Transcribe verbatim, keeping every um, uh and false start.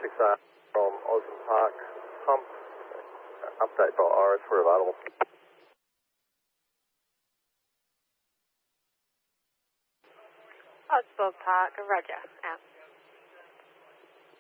six eight from Osborne Park pump. Update by Iris, we're available. Osborne Park, roger, out.